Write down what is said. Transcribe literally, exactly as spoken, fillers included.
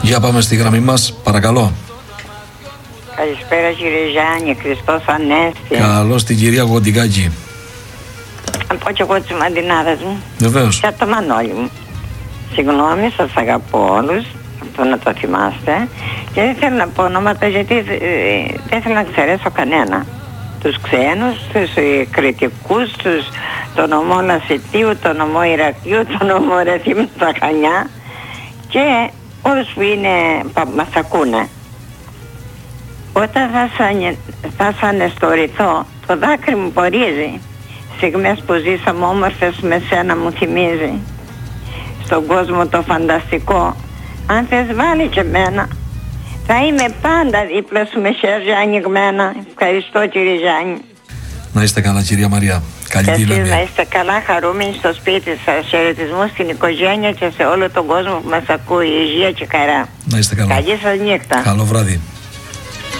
Για πάμε στη γραμμή μας, παρακαλώ. Καλησπέρα κύριε Γιάννη, Χριστός Ανέστη. Καλώς την κυρία Γοντικάκη. Να πω κι εγώ τις μαντινάδες μου. Βεβαίως. Για το Μανώλη μου. Συγγνώμη, σας αγαπώ όλους, αυτό να το θυμάστε. Και δεν θέλω να πω ονόματα γιατί ε, δεν θέλω να εξαιρέσω κανένα. Τους ξένους, τους ε, κριτικούς, τους, το νομό Λασιτίου, το νομό Ηρακλείου, το νομό Ρεθύμου στα Χανιά και όλους που είναι, που μας ακούνε. Όταν θα σας, θα σας ανεστορηθώ, το δάκρυ μου πορίζει. Στιγμές που ζήσαμε όμορφες με σένα μου θυμίζει. Στον κόσμο το φανταστικό, αν θες βάλει και μένα. Θα είμαι πάντα δίπλα σου με χέρια ανοιγμένα. Ευχαριστώ κύριε Γιάννη. Να είστε καλά κυρία Μαρία. Καλή και δύναμη. εσείς να είστε καλά, χαρούμενοι στο σπίτι σας. Χαιρετισμούς στην οικογένεια και σε όλο τον κόσμο που μας ακούει. Υγεία και χαρά. Να είστε καλά. Καλή σας νύχτα. Καλό βράδυ.